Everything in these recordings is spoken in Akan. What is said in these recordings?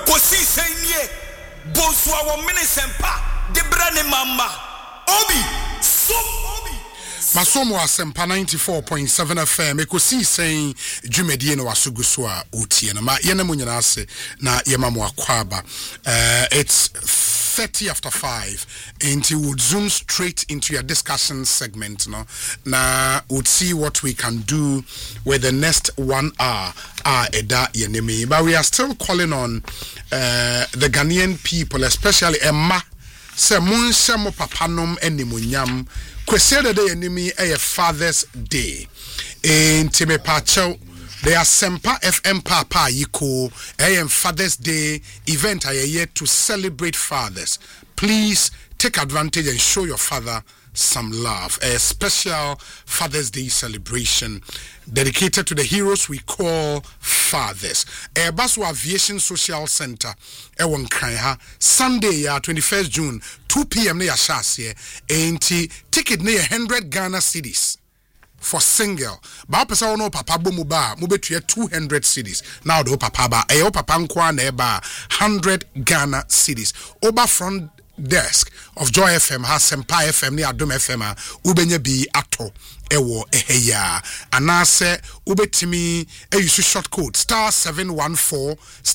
kosi senye bonso a wo mene sempa de brane mama obi so obi Masomo Asempa 94.7 FM ekosi sen dwumadie no wasuguso a otie no ma yene mo nyina ase na yema mo akwaba. It's 30 after 5 and you would zoom straight into your discussion segment no na would see what we can do with the next 1 hour eda yeneme. But we are still calling on the Ghanaian people, especially Emma se munse mo papanom enimunyam kwese de enemy a Father's Day enti me pacho the Asempa FM Papa Yiko Father's Day event I to celebrate fathers. Please take advantage and show your father some love. A special Father's Day celebration dedicated to the heroes we call fathers. Basu Aviation Social Center Ewon Kranha Sunday 21st June 2 p.m. near Shasie enti ticket near 100 Ghana cedis for single. Ba pesa no papa bo mu ba mu betua 200 cedis. Now do papa ba e papa nkwa na e ba 100 Ghana cedis. Oba front desk of Joy FM has Sempa FM ni Adom FM ubenye bi ato ewo eheya anase ubetimi use short code *714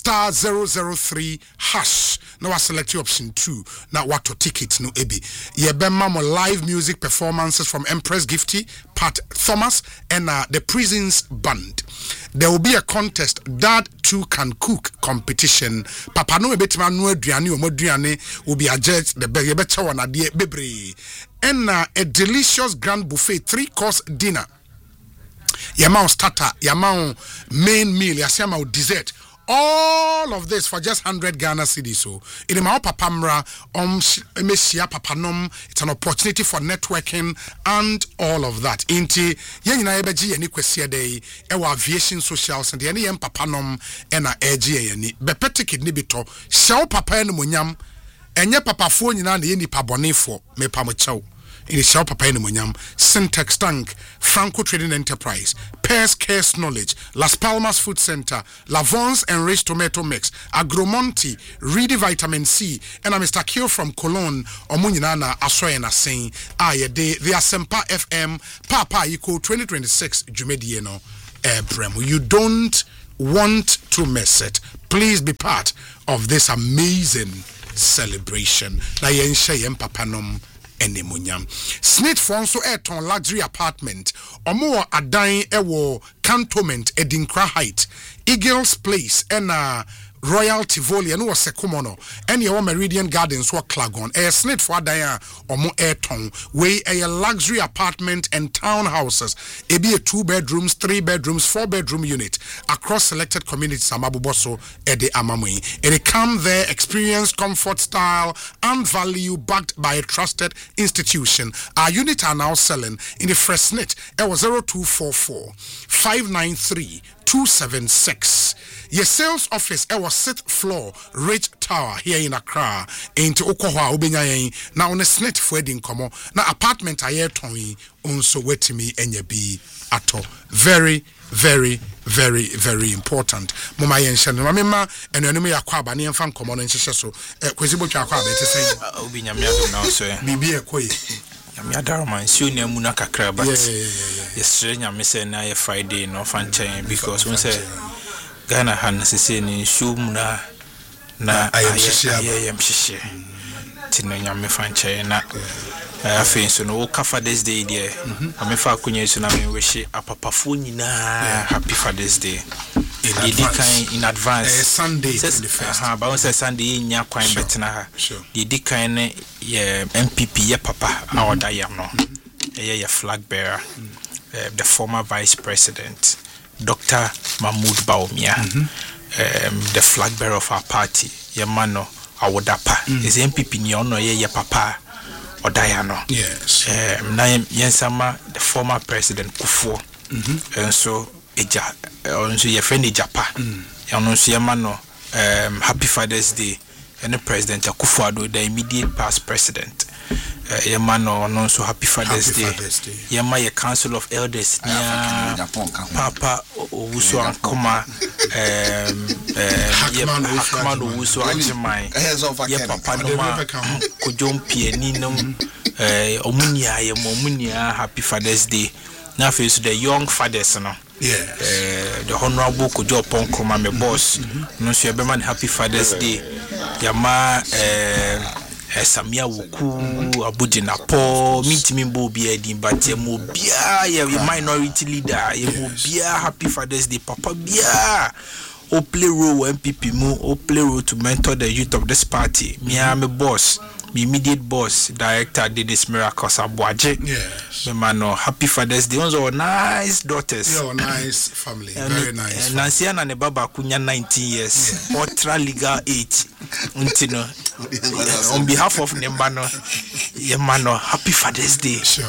*003# now I select your option 2 now what to ticket no ebi yebema mo live music performances from Empress Gifty, Pat Thomas and the Prisons Band. There will be a contest that two can cook competition. Papa no ebetima no aduane o moduane will be a judge the better one adie bebre. And a delicious grand buffet 3-course dinner. Yamao starter, yamao main meal, yamao dessert. All of this for just 100 Ghana cedis. So, in my papamra, mesia papanom, it's an opportunity for networking and all of that. Inti, yenina ebeji yeni kwesia day, ewa aviation social center, yeni yen papanom, ena eji yeni. Bepete kidni bito, shao papa enu munyam, enye papa fo nyina na yeni pabonefo, me pamochao. In the shop papa in Munyam, Syntax Tank, Franco Trading Enterprise, Pears Cares Knowledge, Las Palmas Food Center, Lavon's Enriched Tomato Mix, Agromonti, Reedy Vitamin C, and Mr. Kyo from Cologne, Omuninana, Asoyana saying, the Asempa FM, Papa Yiko 2026, Jumedieno, Bremo. You don't want to miss it. Please be part of this amazing celebration. Na yenshe yen papanom. Snit Fonso Airton luxury apartment Omo Adan Ewo Cantonment Edinkra Height Eagles Place and Royal Tivoli and was Secumono and your Meridian Gardens were Clagon snit for Adan Omo Airton way a luxury apartment and townhouses it be a 2 bedrooms 3 bedrooms 4 bedroom unit across selected communities Amabuboso Ede Amamui and it come there experience comfort style and value backed by a trusted institution. Our unit are now selling in the fresh snit it was 0244 593 276. Your sales office our 6th floor Ridge Tower here in Accra into Okohwa Obenyayen now on a snit for wedding komo na apartment aye tony unso wetimi enye bi ato very important mama yenhye no mama enanum yakwa aba ne mfa komo no nhyehyɛ so kwesibo twa akwa aba te sɛ obi nyame adom na so bibi ekoye nyame adaroma nsuo ne amu na kakra but yesre nyame sɛ na ye Friday no fan chain because when say Ghana han sese ni nsuo mu na ayem hyehyɛ tino nyame fan chain na afen so no ka Father's Day there amefa akonya so na me wish apapafo nyina happy Father's Day in advance Sunday the first ba won say Sunday nya kwan betena ha di kan ne ye MPP ye papa awada yam no ye flag bearer the former vice president Dr. Mahmoud Bawumia the flag bearer of our party ye mano awodapa is MPP ni ono ye papa Odayano. Yes. Na yensama the former president Kufuor. And so eja onso ye friend Ejapa. Onso ye mano happy Father's Day and the president Kufuor the immediate past president. Yema no so happy Father's Day. Yema ye Council of Elders nia Papa Owusu Ankoma Hakman Owusu Ajimai ye Papa no ma Kojompie ninom omunia ye momunia happy Father's Day. Now face the young fathers no. The Honorable Kojo Ponkoma me boss. No so be happy Father's Day. Yama Samia Wuku Abujina Po meet me Bobia Edin but ye mobia ye minority leader ye mobia happy Father's Day Papa Bia o play role MPP mu o play role to mentor the youth of this party. Me am a boss, my immediate boss, director Dennis Miracles Abuaje. Yes. Me man happy Father's Day. Those are nice daughters. Yeah, nice family, very nice. Nancy and ne baba kunya 19 years, ultra legal age. Untino. On behalf of Nembano, ye man happy Father's Day. Sure.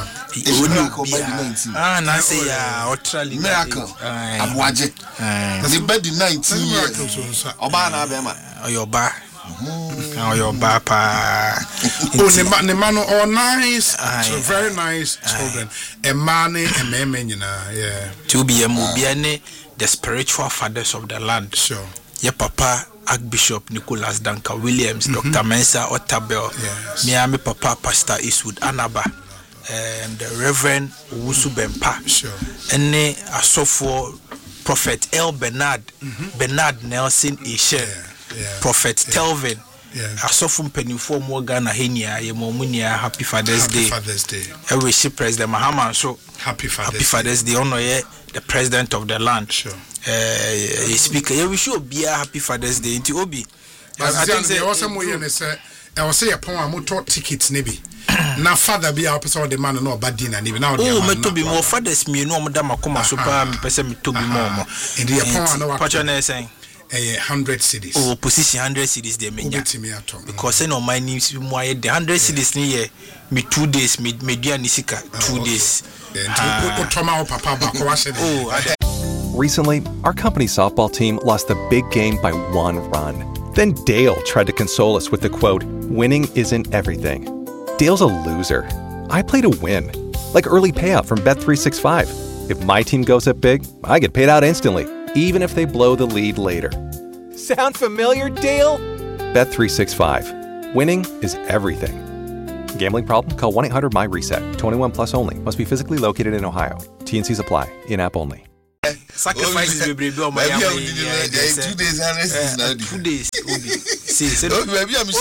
Nancy ultra legal Miracle. Abuaje. The bed 19 years. Obana Bema. Oyoba. Oyoba pa. Oh, Nemano, all nice. So very nice children. A man, a man, yeah. To be a Mubiane, the spiritual fathers of the land. Sure. Your papa, Archbishop Nicholas Duncan Williams, Dr. Mensa Otabel, Miami Papa, Pastor Eastwood Anaba, and the Reverend Owusu Bempa. Sure. And a software Prophet L. Bernard Nelson Ishe, Prophet Telvin. Asofum penifo mo Ghana henia ye momunia happy Father's Day. I wish President Mahama so happy Father's Day. Ono ye the president of the land. Sure. Speaker, you wish you be a happy Father's Day into Obi. I think there was some way and say I was say upon a motor tickets maybe. Now father be our person the man no bad dinner even now. Oh, me to be more fathers me no madam akoma super me person me to be more. In the upon no patron saying 100 cities. Oh, position 100 cities they mean. Because no my needs the 100 cities near me 2 days me dia nisika 2 days. Recently, our company softball team lost the big game by 1 run. Then Dale tried to console us with the quote, "Winning isn't everything." Dale's a loser. I play to win. Like early payout from Bet365. If my team goes up big, I get paid out instantly, even if they blow the lead later. Sound familiar, Dale? Bet365. Winning is everything. Gambling problem? Call 1-800-MY-RESET. 21 plus only. Must be physically located in Ohio. T&Cs apply. In-app only. Sacrifices will be on my 2 days. 2 days. See, maybe I'm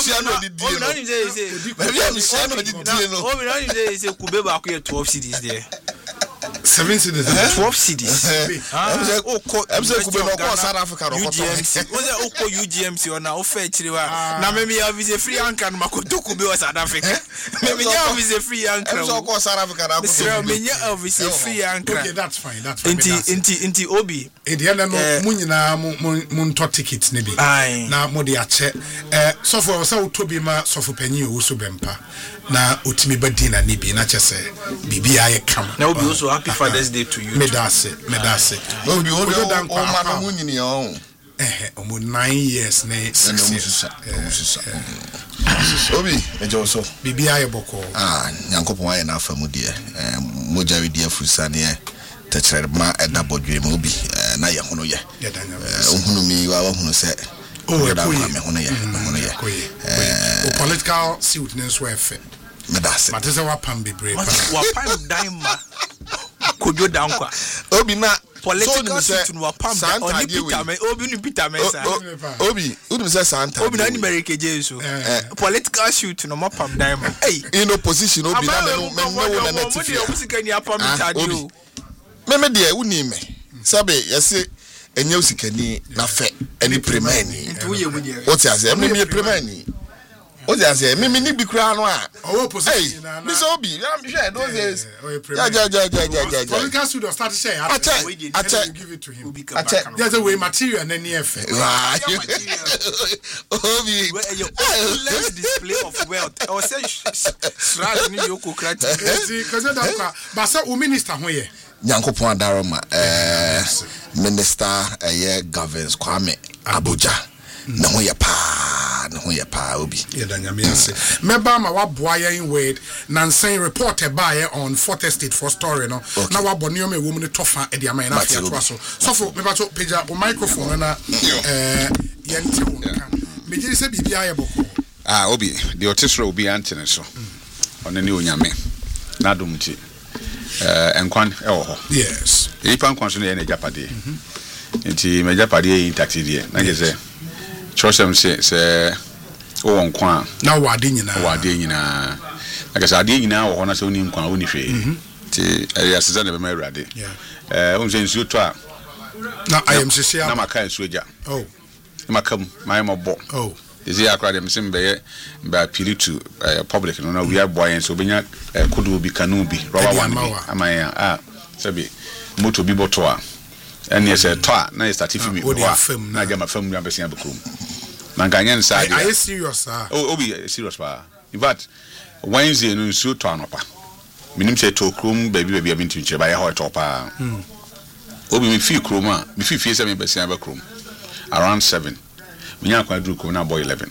say Kubeba 12 cities there. 7 cities. 12 cities. I'm saying Kubeba South Africa. UGMC. Was it UGMC or now Fetchriwa? Now maybe I visit free anchor Makoto Kubeba South Africa. Maybe I visit free anchor. I'm so South Africa. Maybe I visit free anchor. Okay, that's fine. That's fine. Inti Obi. Indiana no munyina munto tickets ne bi. Na mo de ache. So for so Tobi ma so for panyi Owusu Bempa. Na otimi badina ne bi na chese bibia ye kam. Na Obi also happy Father's Day to you. Me dase. Obi o ma munyini o. Omo 9 years ne 6 years. Obi ejoso bibia ye boko. Nyankopon aye na afamu de. Moja we de afusane e. Ma eda bodwe mu bi na ye hono ye ohunu mi wa hunu se da me hono ye political suit ne so efe me da se but say wa pam bebre wa pam daima kojo dankwa obi na political suit no wa pam oni Peter me obi ni Peter me sa obi udum se Santa obi na ni America jesu political suit no ma pam daima in opposition obi na me wo na native obi sika ni apam tadio meme de uni me sabe yese enye usikani na fe eni premani o ti ase meme premani o ti ase meme ni bi kura no a o position na mi so bi am share those days ja political studio start share ache give it to him there's a way material na ni efe obi let's display of wealth or say shrad ni yoko krati because that ba say o minister ho ye Nyankopon adaroma minister governs Kwame Abuja na ho ye pa no ho ye pa obi yeda nyame ase meba ma waboa yen with nansen reporter by on Fourth Estate for story no na wabɔ ne ɔma ewom ne tofa e dia man na afia to aso so meba to page up microphone na yente wonka megye se bibia ye bɔkɔ obi the otisro obi antene so ɔne ne onyame na domti enkwan e wo ho yes ipa nkwan so ne japade nti me japade e intact na je se chosem se o nkwan na wade nyina aka sa ade nyina wo ho na se oni nkwan oni hwe nti ya seza ne be ma awrade o nse nsu to a na ayem sese na maka nsu agya makam my mobo is here crowd them sim be appeal to public no we are boy so benya kudu bi kanu bi rubber one amaya sabi moto bi boto a and yes to na start film na jama fam ya besia bekrum na ganyan side are you serious obi serious pa in fact Wednesday no so to anopa minim say to krum baby abintu nche ba ya ho to pa obi mi fi krum a mi fi se me besia bekrum around 7 Minya kwa druko na boy 11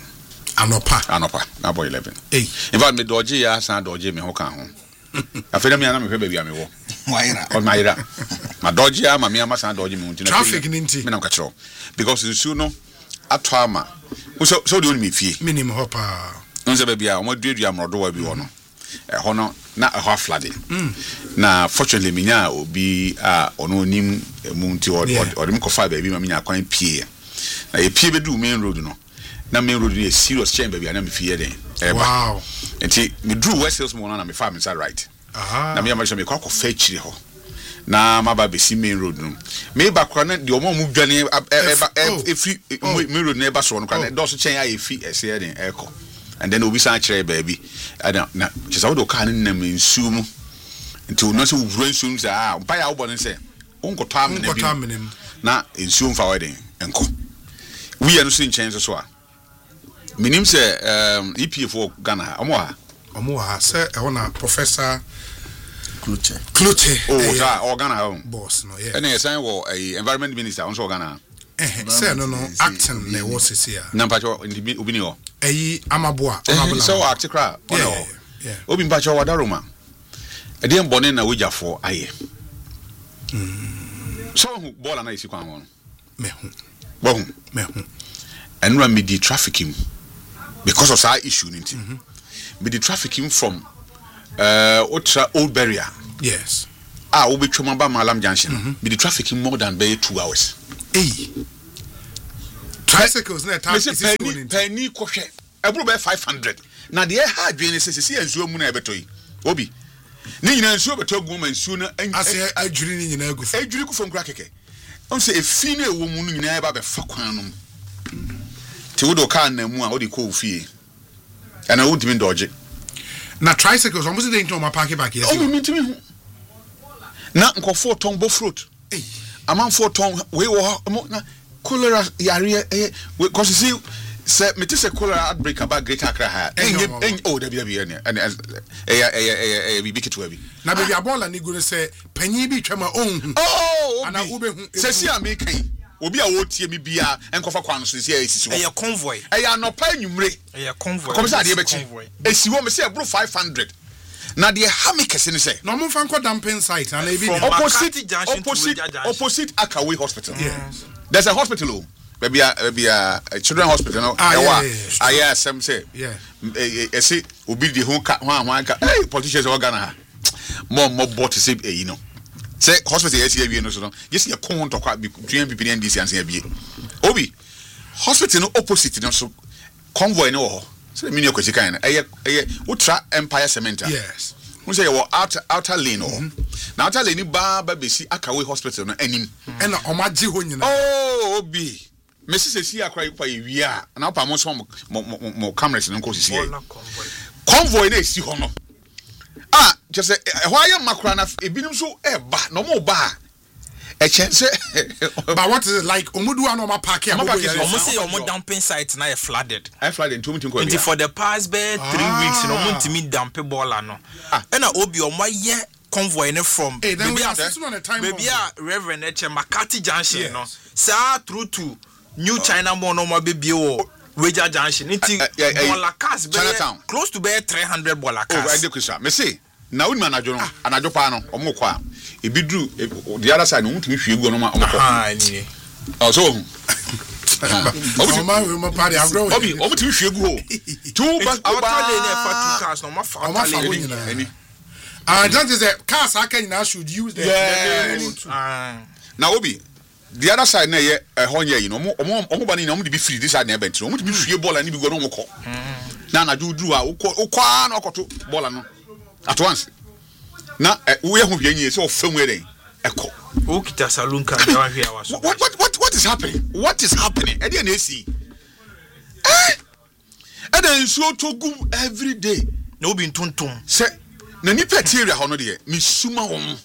anopa na boy 11 in fact me doje ya san doje me ho kan ho afeda me na me hwe ba bia me wo waira ma doje ya ma me ama san doje me ho traffic ninti me na ka chiro because nsu no ato ama so do me fie minim hopa nse ba bia o mo duadua mrodo wa bi ho no ho no na ho flooding na fortunately minya obi ono nim mu nti o dem ko fa ba bi ma minya kwan pie na ye pie bedu main road no na main road is serious chain baby na me fie den wow enti me drew West Hills mo na me farm inside right na me am me kwa fa chire ho na maba be si main road no me ba kwa na de omo mu dwane free main road na ba so no kwa na do so chain aye fi ese den eko and then obi san chire baby na chisa wo do ka na me nsu mu enti no so wura nsu mu sa mpa ya wo bo ne se onkoto amene na nsu mfa weden enko we are no sin change so a minim se EPF Ghana omo ha se e wona Professor Cloute Ghana boss no yeah and say wo environment minister on so Ghana se no acting na wo sisi a na mpacho obi ni ho amaboa so act kra yeah obi mpacho wadaroma e de mbone na wojafo aye so hu bola na isi kwan ho mehu and run me the trafficking because of our issue ninti me the trafficking from ultra old barrier yes we be twema ba Malam Junction me the trafficking more than 2 hours tricycles na time is going penny kohwe eburu be 500 na de ha adwen se ensuo mu na ebetoyi obi ni nyina ensuo beto gu ma ensuo na ase adwiri ni nyina agu adwiri ku fom kra keke on se efi na ewo mu no nyina ba be fa kwan no ti wo do ka na mu a wo de ko fie ana wo ntimi doje na tricycles almost dey into my parking back here o mi ntimi hu na nkofo ton bo fruit amanfo ton we wo na cholera yare because you see say me say cholera outbreak about Greater Accra ha there be big to be na baby abola ni go say panyi bi twema ana ube hu say see am kan obi a wo tie mi bia enkofa kwan so see esisi wo convoy anopa anwumre convoy come say de be chi esi wo me say bro 500 na de ha me kese ni say no mo fan ko dumping site and e be opposite Akaway Hospital yes there's a hospital maybe a children hospital no some say see obi de ho ka hey politicians organ ha more bought say you know say hospital yes here no so no yes you come to kwa between people and this and say be obi hospital no opposite no so convoy no ho say me no kwesi kan ultra Empire Cement yes we say your outer lane na outer lane ba besi Akaway Hospital no anim na omaji ho nyina obi Messi says here cry for a year, and I'll promote some more cameras and courses here. Convoy, they see honor. Just a why am Macrana, a binum so no more bar. A chance, but what is it like? Omudu and Oma Park, almost say Omo dumping sites now flooded. I flooded 2 minutes. For the past 3 weeks, no one to me dump a ball. And Obi on my year. Convoy from maybe Reverend Makati Junction, no, sir, through to New China Mono, baby, Weja Junction nti bola cars be close to be 300 bola cars. Oh, I dey question. Me say na woni anajo no anajo pa no omo kwa ebidru the other side no mutumi hwe egu no ma omo kwa. Ni. Oh so Obi mutumi hwe egu ho. Two bus our tale na for two cars no ma fa any. That is a cars I should use the now Obi the other side na ye ehonye yi no omo ba ni na omo de be free this side na ebentro omo de be hwe ball ani bi go no mo ko na na duru a ukwa na okoto ball no at once na we hu hwe nyi se o fam we den eko o kita saloon car na hwe awa so what is happening e dey na esi e dey so to go every day na obi ntontom se na ni peteria ho no de me suma hom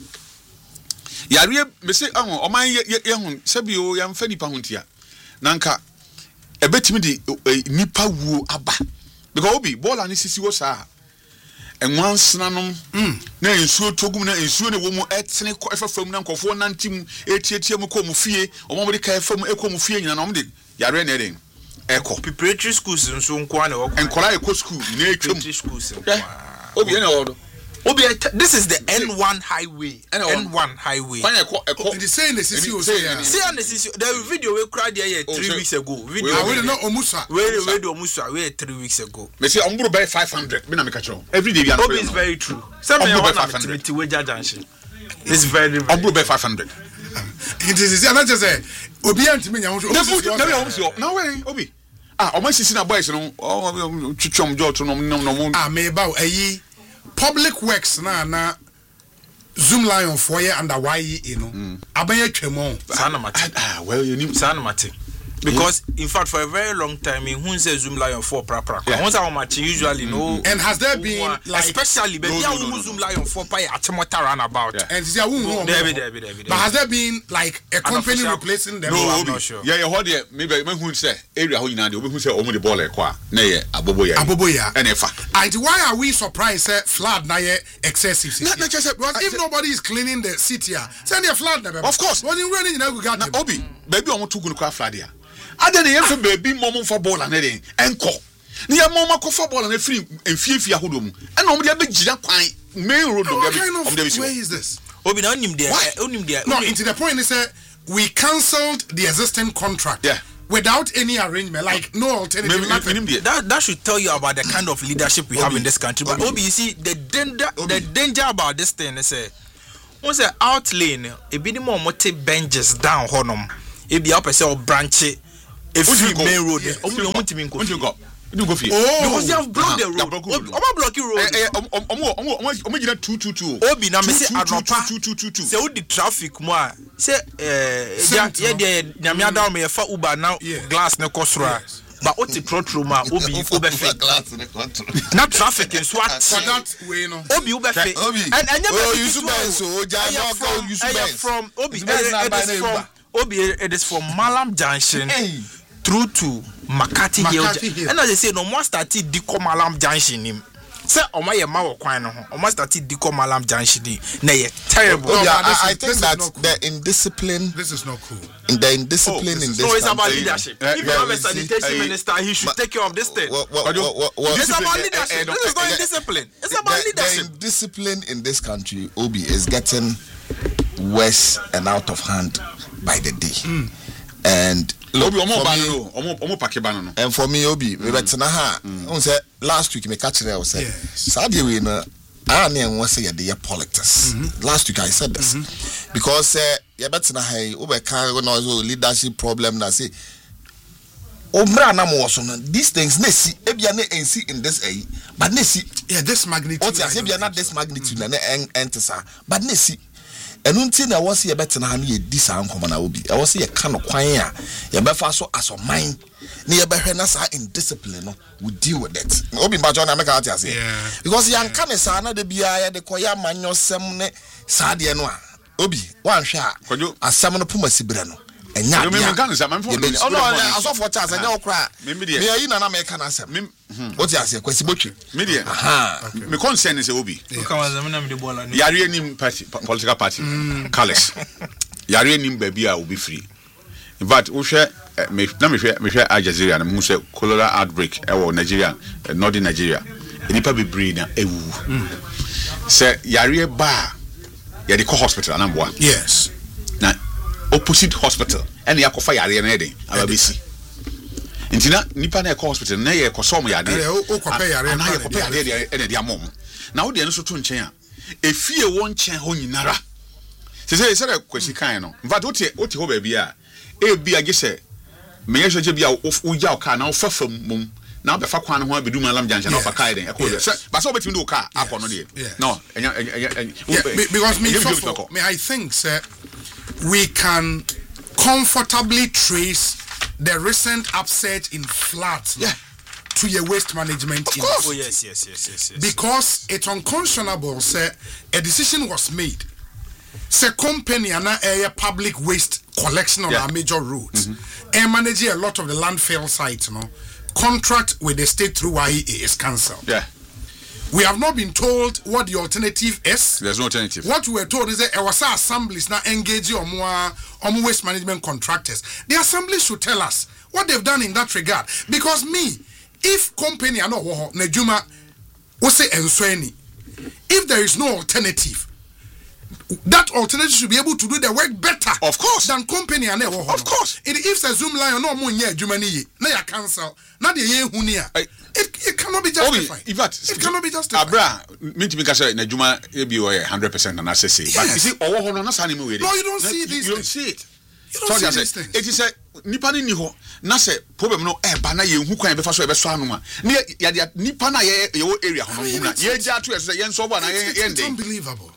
yare me se oman ye hu se bi o yam fa nipa huntia na nka ebetimi de nipa wuo aba because obi ball ani sisi wo saa enwansena nom na ensuo togum na ensuo ne wo mu etene ko efafam na nkofo nantim etietie mu ko mu fie omo de kai fam eko mu fie nyina na omo de yare na eden eko preparatory schools nso nko na wo enkola eko school na etwem schools obi na wo Obi, this is the N1 highway. N1 highway. The saying the CC was saying. See on the CC. The video we cried here 3 weeks ago. Video. We don't know Omusa. We Omusa. We 3 weeks ago. Me say Omburu buy 500. Me na make a every day. Obi is very true. Some Omburu buy 500. Weja Junction. It's very. Omburu buy 500. It is. I just say Obi anti me nyawo. No way, Obi. Omo sisi na boys no. Twitwom jo to no. Me ba eyi. Public works na Zoom Lion for ye under why you know abanye twemo well you need sanamati because in fact for a very long time in who say Zoom Lion for prapra once how much usually no and has there been like especially baby Zoom Lion for pay atemota run about and see but has there been like a company replacing them? No, I'm not sure. Yeah, hold there maybe who say area how you know who say omo the ball ekwa na ye aboboya and efa and why are we surprised say flood na ye excessive because if nobody is cleaning the city send the flood of course when you running na Obi baby omo tugu no flood here ada na yemfa baby momo for ball na den enko ni ya momo ko for ball na free enfie ahodom and omo de abegina kwan main road where is this Obi na onim there no into the point is that we cancelled the existing contract without any arrangement, like no alternative. That should tell you about the kind of leadership we have in this country. But Obi, you see, the danger about this thing is once the out lane, a bit more motive benches down honum, it be up a cell branch, a free main road. You go fear. Because they have blocked the road. Omo block the road. Omo jina 222. Obi na me say anopa 222. Say the traffic mo a say yeah nyame adam me fa Uber now glass na kosra. But what the trotro ma Obi fe glass na control. Na traffic in swat. For that way no. Obi fe. And you so from Obi it is from Malam Junction. Through to Makati Hill. And as I say, no more started Diko Malam Junction him. Say, oh my mawo kwan no. Oh my started Diko Malam Junction. Na ye terrible. I think that the indiscipline. This is not cool. The indiscipline in this. No, it's about leadership. If you have a sanitation minister, he should take care of this thing. It's about leadership. This is not indiscipline. It's about leadership. The indiscipline in this country, Obi, is getting worse and out of hand by the day. And Obi for me, Obi, we were last week, me catch it. I said, Sadia, we know, I want to say the politics. Last week I said this because you better na hey, Obi can't know leadership problem. Na say, Obra na mo so these things. Nesi, ebia ne NC in this but nesi, this magnitude. What you say, ebia not this magnitude na entesa, but nesi. And until I was here better than ye this uncle na Obi. I was here kind of quiet. You better so as of mine. Near Behenasa in discipline, we deal with it. Obi Bajon America, because young Kanesana de Bia, the Koya Mano Semne Sadianoa. Obi, one shot. As Samana Puma Sibrano. And now, oh no, I saw 4 times. I don't cry. Maybe in an American answer. What you say, Quasibuchi? Media. Aha. My concern is Obi. Yari any political party. Carlos. Yari any baby will be free. in fact we share me share Al Jazeera na mu say cholera outbreak Nigeria northern Nigeria enipa be brain na ewu say yare ba ya the hospital anamboa yes na opposite hospital and yakofa yare na eden ababesi intina nipa na hospital na ye kosom yare o kopa yare na ye kopa yare ene dia mom na wo de no so to nchen a efie wo nchen ho nyinara se kwesi kan no in fact oti ho ba bia e bia gese me ye hwe bia wo ja ka na wo fafam mum na be fa kwan ho abedu malam jancha na fa kai den e ko se ba so betimi do ka akọ no de no because me I think sir we can comfortably trace the recent upsurge in floods to your waste management industry. Oh yes. Because it's unconscionable sir a decision was made say company and a public waste collection on our major roads and managing a lot of the landfill sites contract with the state through YEA is cancelled. We have not been told what the alternative is. There's no alternative. What we were told is that our assemblies now engage on more waste management contractors. The assembly should tell us what they've done in that regard. Because if company are not Nejuma, we say Ensweni, if there is no alternative, that alternative should be able to do the work better, of course, than company and of course. If a Zoom line no more near Germany, na ya cancel, na the year hunia. It cannot be justified. It cannot be justified. Abra, mean to be cashed in a Juma, be 100% and assess. But you see, no, you don't see this. You don't see it. You don't see this. It is a Nipani Niho, Nase, problem no air banner, who can be first ever Swanuma. Near Nipana, your area, it's unbelievable.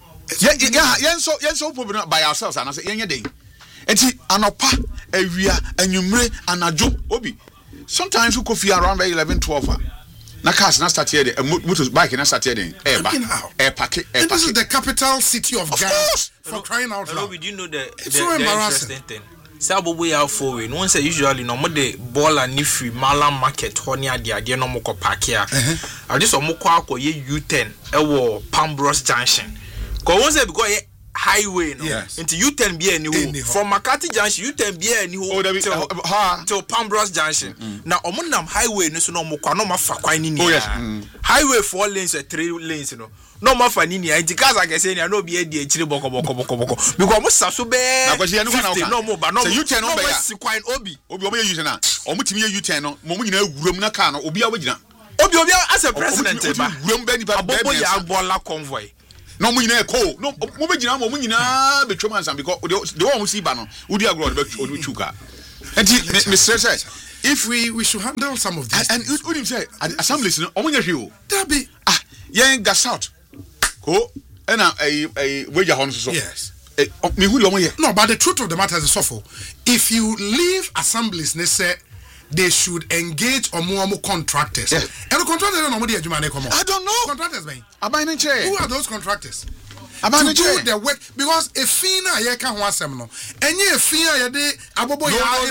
So problem by ourselves, and I say, young day. And see, Anopa, Avia, and Numre, and a job, Obi. Sometimes we could around by 11-12. Na cars na start here, a motorbike na start here. Air packet. This is the capital city of Ghana. For crying out loud. Did you know it's so embarrassing. Sabobo ya forward. No one say usually no more the ball and nifri Malam market honia dia no more park here. I just omoko ye U10 ewo Pambros Junction. Cause one say because highway no into U10 be any from Makati Junction U10 be any till Pambros Junction. Now omunam highway no so no mo kwa no ma fa kwan ni highway 4 lanes or 3 lanes no ma fa ni ni anti cars I can say no be e di echire boko because mo saso be no mo ba no U10 no be si kwan obi omo ye U10 na omo timi ye U10 no mo nyina wuram na car no obi a wagina obi as a president ba wuram be ni ba abobo ya agbola convoy. No, we never call. No, Mumina, be Truman, because the one who see Bannon, would you agree on Chuka? And Mr. says, if we should handle some of this, and what him say, assemblies, only a few. That be young gas out. Go and a wager on so. Yes. No, but the truth of the matter is so. If you leave assemblies, they say they should engage on more contractors. And the contractors I don't know. Contractors, man. Who are those contractors? To do the work because a fina ye can wasem no. Enye fina ye de abobo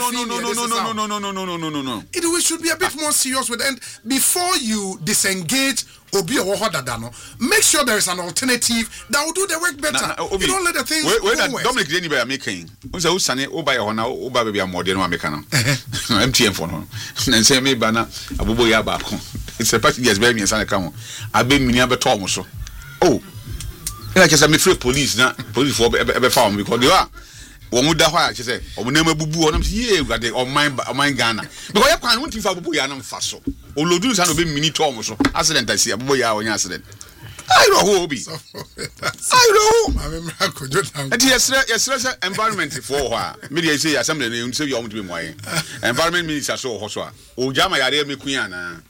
no. We should be a bit more serious with it. And before you disengage Obi or Hodadano, make sure there is an alternative that will do the work better. You don't let the things go. Dominic Denny by making. Who's a Sunny Oba Hona, Oba be a more than one mechanic. MTM for him. And say me banner, Abubo Yabako. It's a party yes, baby, and Sana Camo. I've been Miniaba Thomas. Oh, like I said, I'm afraid police for ever found because they are. One would die, she said, or never boo on them here, but they on mine Ghana. Because I can't want to have a boy and faso. Or Lodus and be mini Thomas. Accident, I see a boy on accident. I know who I know. And yes, environment for her. Media say assembly, and say you want to be my environment minister so Hoswa. O Jama Yare Mikuana.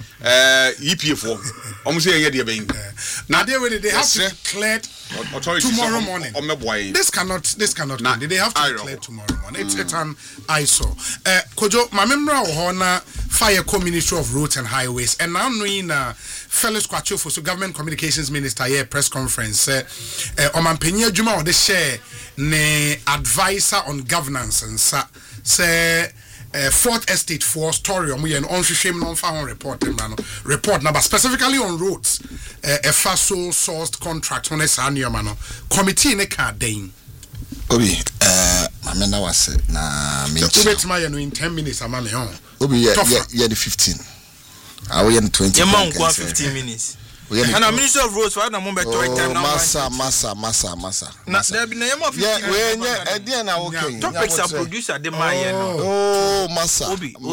EPF almost a year being now they have to declare tomorrow morning. This cannot they have to declare tomorrow morning. It's an ISO. Kojo, my member of Fire Co-Ministry of Roads and Highways, and now knowing Felix Kwachofu, so Government Communications Minister here press conference. Omampenya Juma or the share ne advisor on governance and say. Fourth Estate for story we an on-shame non-found report number specifically on roads a FASO sourced contract on a senior committee in a car dane Obi amena wase na me so betima ye no in 10 minutes amame on obi ye the 15 awo ye 20 ye man kwa 15 minutes and a minister of roads for na mo beto time now massa na there be na ye mo 15 we nye na okay topics are producer de man ye no massa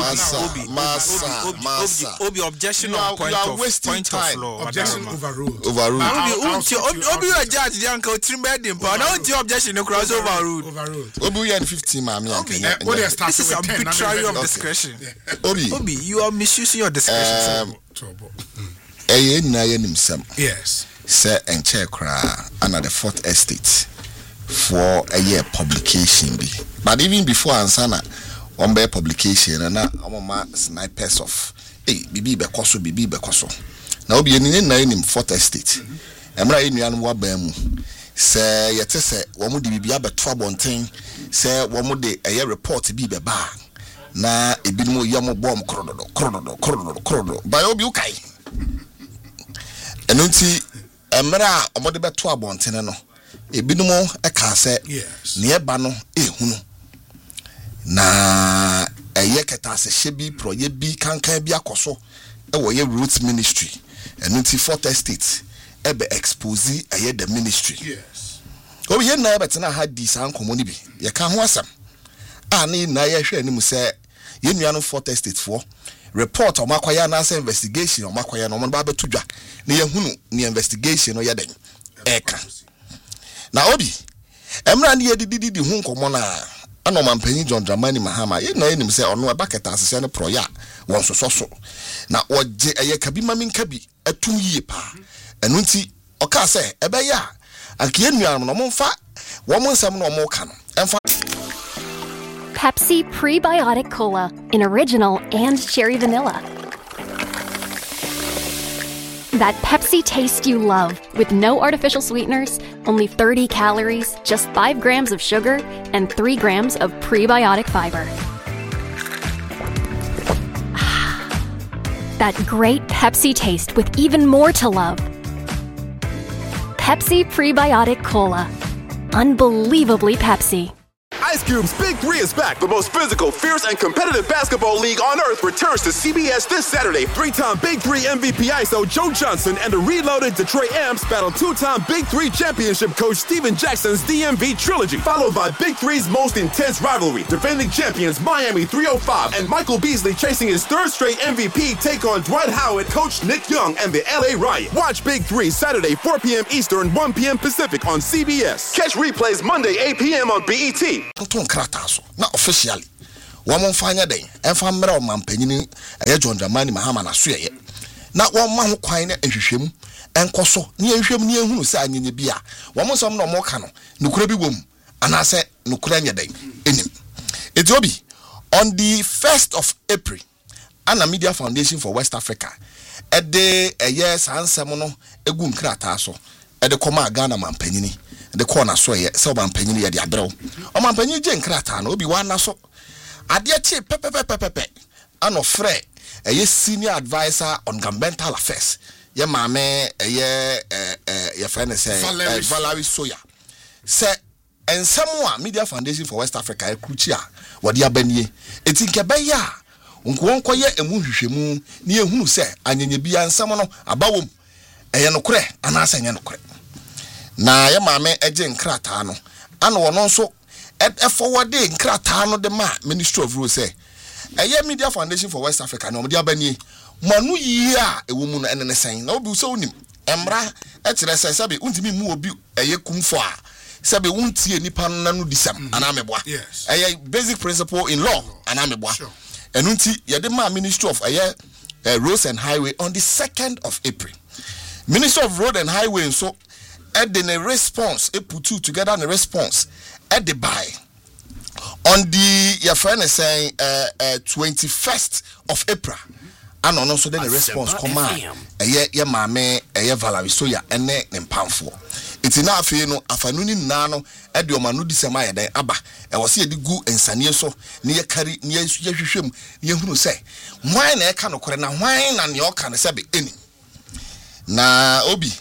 obi objection on point of law objection overruled obi you judge the uncle trimmed him but no objection no cross overruled obi you 15 ma me this is a betrayal of discretion obi you are misusing your discretion na yenimsam yes say enche kra ana the fourth estate for a year publication bi but even before ansana on be publication na omama snipers of bibi be koso na obi eni na yenim fourth estate emra enuan wo ba mu say yete say wo mu de bibi abeto abonten say wo mu de a report bi be ba na ebinumo yam bom krododo ba obi ukai enunti emra omode beto abontene no ebinumo eka se ne eba no ehunu na eye keta se hyebi proye bi kankan bi akoso e wo ye root ministry enunti fourth estate ebe expose eye the ministry obi ye na betena ha di san komoni bi ye ka ho asam ani na ye hwe ani mu se ye nuano fourth estate for report o makwaya na say investigation o makwaya no mo ba betudwa ne yehunu ne investigation no yeden eka na obi emra ne yedididi hu nkomo na ana mampanyi John Dramani Mahama ye na enim say ono abaketa asese ne proya won soso na oje eye kabi maminka bi atum yie pa enu nti oka say ebe ya anke enuan no mo mfa wo mo nsam no mo ka no emfa Pepsi Prebiotic Cola in original and cherry vanilla. That Pepsi taste you love with no artificial sweeteners, only 30 calories, just 5 grams of sugar, and 3 grams of prebiotic fiber. That great Pepsi taste with even more to love. Pepsi Prebiotic Cola. Unbelievably Pepsi. Ice Cube's Big 3 is back. The most physical, fierce, and competitive basketball league on earth returns to CBS this Saturday. 3-time Big 3 MVP ISO Joe Johnson and the reloaded Detroit Amps battle 2-time Big 3 championship coach Steven Jackson's DMV trilogy, followed by Big 3's most intense rivalry. Defending champions Miami 305 and Michael Beasley chasing his third straight MVP take on Dwight Howard, coach Nick Young, and the LA Riot. Watch Big 3 Saturday 4 p.m. Eastern, 1 p.m. Pacific on CBS. Catch replays Monday 8 p.m. on BET. ton krataso na officially won fanya den enfa mra o mampanyini eye John Dramani Mahama na so ye na won ma ho kwan na ehwehwem enkoso ne ehwehwem ne ehunu se anyenye bia won som na mo ka no nukura bi wom anase nukura nya den enim etiobi on the 1st of April Anna Media Foundation for West Africa ede eye sansem no egu nkrataso ede koma Ghana mampanyini the corner so ye so mampanyini ye de abrew o mampanyini je nkrata na obi wana so ade chi pepepepepe ano frɛ eye senior advisor on governmental affairs ye maame ye friend say Valerie Soya say ensemu a Media Foundation for West Africa ekruchi a wode abanie etinke be ya nkonko ye emu hwehwemu ne ehunu se anyenye bia nsem no abawom eye nokore anasa nye nokore na ye maame eje nkrata no ana wono nso forward nkrata no de ma Ministry of Rules say eye Media Foundation for West Africa no de abanie manu yi a ewo mu no enene sen na obi so onim emra kire se sabe untimi mu obi eye kumfo a sabe untie nipa no no disam ana meboa eye basic principle in law ana meboa enunti ye de ma Ministry of Roads and Highway on the 2nd of April. Ministry of Road and Highway so at the response put two together in a response at the buy on the your friend is saying 21st of April and also then the response come on ye mame Valerie Soya ene mpamfo iti na afi no afanuni nano e de omanu disema ye den aba e wo se ye gu ensanie so ne ye kari ne ye hwehwem ne hunu se hwan na e ka no kore na hwan na ne o ka ne se be eni na obi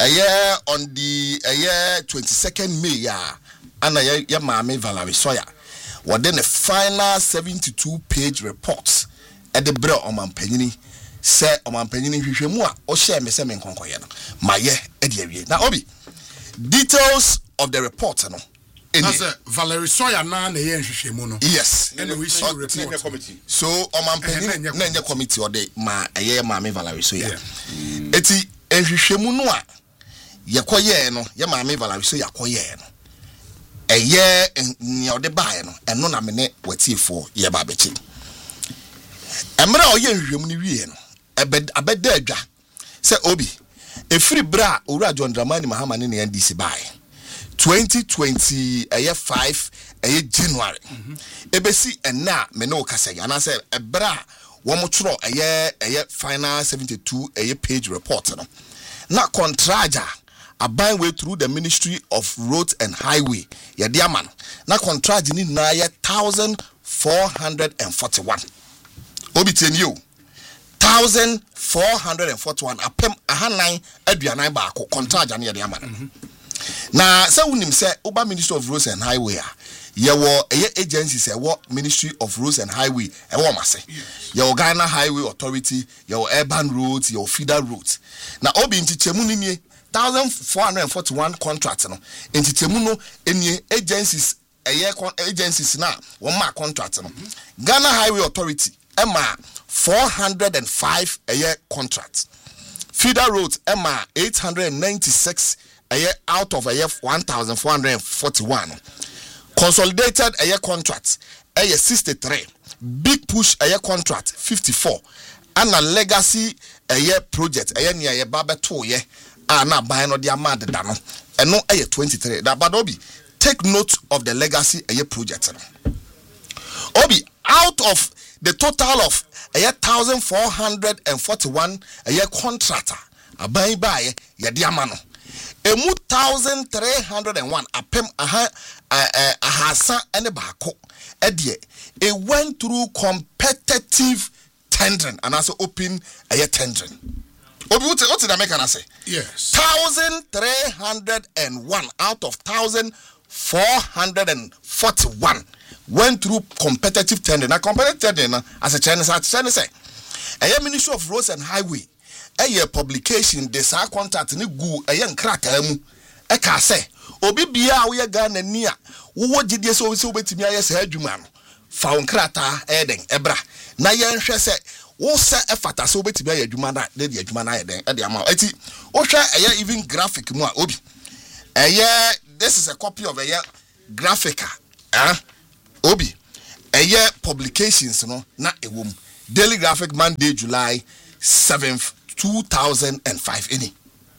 on the 22nd May ya ana ya mame Valerie Soya within the final 72-page reports at the bro Omampanyini say Omampanyini hwehwemu o share me say me nkonkoye no maye e de awie na obi details of the report no that's Valerie Soya na ye nhwehwemu no yes and we see report committee so Omampanyini na nye committee ode ma eye ma me Valerie Soya eti nhwehwemu no a yekoye no ye ma me Valerie Soya yakoye no eye ni ode bae no eno na me ne watiefo ye ba bechi emra oye nhwehwemu ni wie no abeda adwa se obi efiri bra owura John Dramani Mahama ne NDC bae 2020 5 January ebesi ena me no kasa ya na se ebra wo mo tro final 72 page report no na contractor aban way through the Ministry of Roads and Highway ya diaman na contract ni na 1441 obi tenio 1441 apem ahanan aduanan ba ko contract na ya diaman na se unim se oba Ministry of Roads and Highway a yewo agencies yewo Ministry of Roads and Highway yewo mase yewo Ghana Highway Authority yewo Urban Roads yewo Feeder Roads na obi ntichemu ni 1441 contracts no entichemu no enie agencies agencies na won ma contract no Ghana Highway Authority ema 405 contracts Feeder Roads ema 896 out of 1441 consolidated contracts 63 big push contract 54 and a legacy project near babeto na buy no dia mad da no eno 23 that but obi take note of the legacy project obi out of the total of 1441 contractor aban bae ye dia ma no emu 1301 apem ahasa ene baako edie it went through competitive tendering and also open tendering obi what did I make an say yes 1301 out of 1441 went through competitive tendering. Now competitive tendering as a Chinese say Ministry of Roads and Highway publication this contract ni gu nkrata mu ka say obi bia wo ye Ghana ni a wo gidie so obetimi aye sa adwuma no fa nkrata eden ebra na ye nhwe se wo se efata so obetimi aye adwuma na de adwuma na eden e de ama eti wo hwe even graphic mu a obi this is a copy of graphica obi publications no na ewom Daily Graphic Monday July 7th 2005 any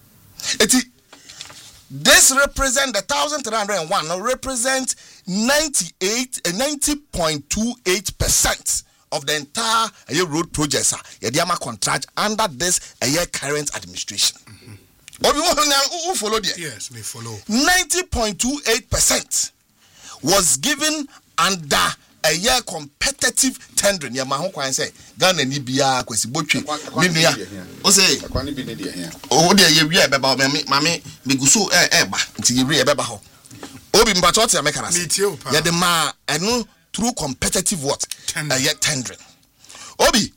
this represent the 1301 now represent 90.28% of the entire road projects yediama contract under this current administration. Who follow there? Yes, we follow. 90.28% was given under competitive tendering. Ya maho kwan say Ghana ni bia kwesi botwe ninia o say akwani bi ne de here o de ye wi e beba mame meguso ba nti ye wi e beba ho obi mbacho te ameka na say ya de ma eno through competitive what tendering obi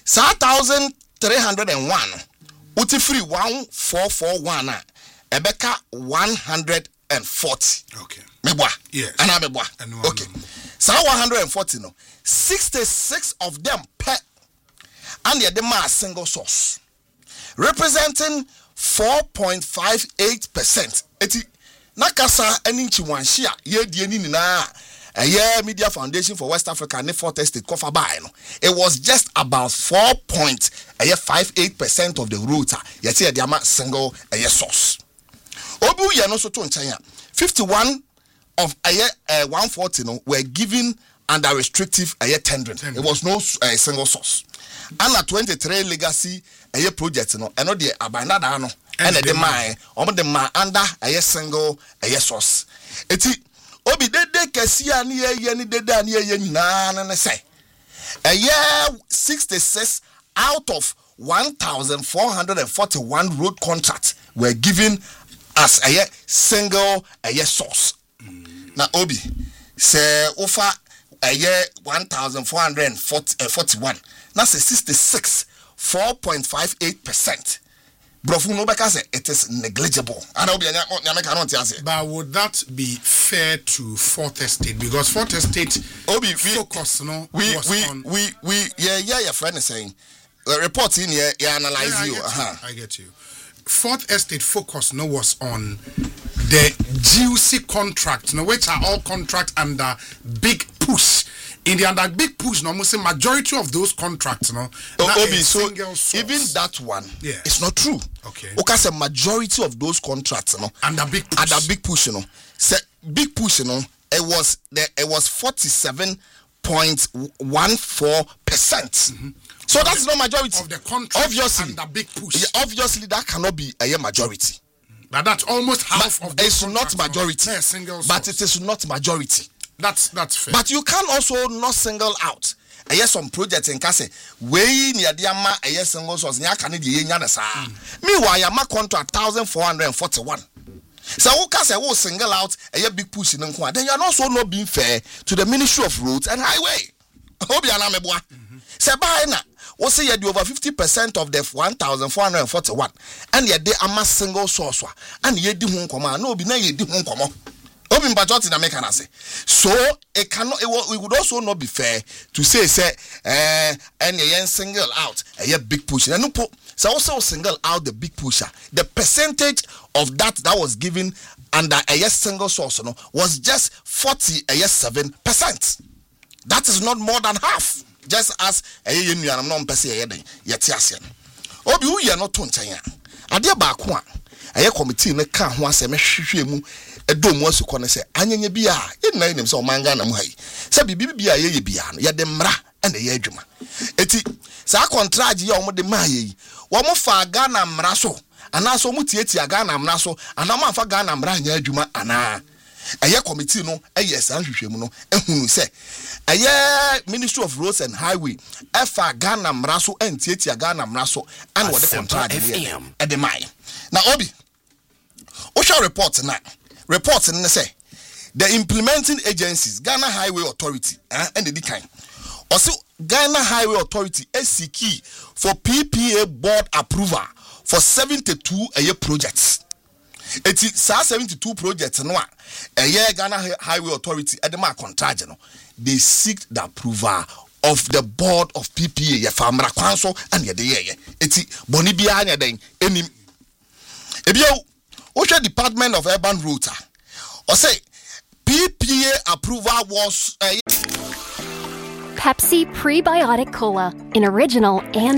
1301 uti free 1441 a ebeka 140 okay meboa yes ana meboa okay so 140 no 66 of them per and the ma single source representing 4.58%. eti nakasa eninchi wanhia ye die ni na Media Foundation for West Africa and Fort Estate cover by no it was just about 4.58% of the route yet the ama single source obu ye no so to nchanya 51 of 140 no were given under restrictive tendering. It was no single source. And 23 legacy project no and no the abandada no and the mine the ma under single source. Eti obi de kesia ni ni de da ni nyina na say 66 out of 1441 road contracts were given as single source. Na obi se ofa a year 1,441. That's a 66.458%. Brofuno Beka it is negligible. But would that be fair to Fourth Estate? Because Fourth Estate focus your friend is saying report in here, analyze you. I get you. Fourth Estate focus was on the juicy contracts, which are all contracts under Big Push. In the under Big Push, almost a majority of those contracts, so even that one, it's not true. Okay. Because a majority of those contracts, under Big Push, say Big Push, it was 47.14%. So that's not majority of the contract. Obviously, under Big Push. Yeah, obviously, that cannot be a majority. But that's almost half of. It's not majority, but it is not majority. That's fair. But you can also not single out. Some projects in Kase way near the ama single source. Meanwhile, Yama contract 1,441. So who can say single out a Big Push in Nkwa? Then you are also not being fair to the Ministry of Roads and Highway. Sebaina, we say you do over 50% of the 1,441, and yet they are a single source, and ye do home command. No, be na ye do home command. So it cannot. It would also not be fair to say and a single out a Big Push. And so also single out the Big Pusher. The percentage of that was given under a single source was just 47%. That is not more than half. Just as a union, I'm not saying yet. Obi, we are not tonchanya. A dear Bakwa, a committee in the car once a meshimu. A dome was to corner say, Anya Bia, in name so manga and way. Sabi Bibia ye bian, ya demra and the yejuma. Eti, sa contract ya omo de maye. Wamo fa Ghana mraso, and also mutieti a Ghana mraso, and I'm fa Ghana mranya juma ana. A year committee no, a yes, and Shushimono, and who say, a year Ministry of Roads and Highway, F.A. Ghana mraso, and Tietia Ghana mraso, and what the contract at the mine. Now, Obi, what shall report now? Reports and say the implementing agencies, Ghana Highway Authority, and the kind. Also, Ghana Highway Authority SCK for PPA board approval for 72 a year projects. It is 72 projects no a year Ghana Highway Authority at the mark contract. They seek the approval of the board of PPA, your farmer council, and your day. It's Bonibia and then any. Osha Department of Urban Roads or say PPA approval was Pepsi Prebiotic Cola, an original and